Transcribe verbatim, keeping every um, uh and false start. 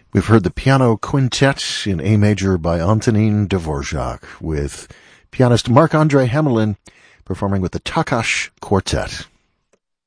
We've heard the Piano Quintet in A major by Antonin Dvorak, with pianist Marc-Andre Hamelin performing with the Takash Quartet.